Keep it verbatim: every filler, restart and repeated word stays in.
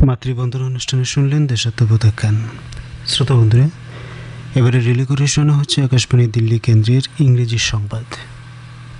মাতৃবন্ধন অনুষ্ঠানে শুনলেন দেশাত্মবোধক গান। শ্রোতা বন্ধুরা, এবারে রিলে করে শোনা হচ্ছে আকাশবাণী দিল্লি কেন্দ্রের ইংরেজি সংবাদ।